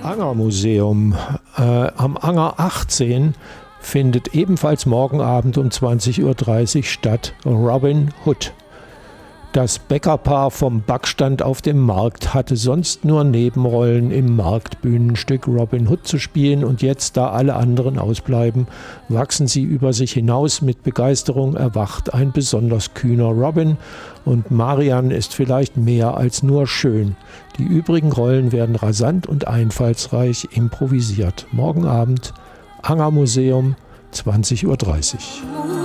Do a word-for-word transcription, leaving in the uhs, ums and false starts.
Anger-Museum. Äh, am Anger achtzehn findet ebenfalls morgen Abend um zwanzig Uhr dreißig statt Robin Hood. Das Bäckerpaar vom Backstand auf dem Markt hatte sonst nur Nebenrollen im Marktbühnenstück Robin Hood zu spielen und jetzt, da alle anderen ausbleiben, wachsen sie über sich hinaus. Mit Begeisterung erwacht ein besonders kühner Robin und Marian ist vielleicht mehr als nur schön. Die übrigen Rollen werden rasant und einfallsreich improvisiert. Morgen Abend, Anger Museum, zwanzig Uhr dreißig.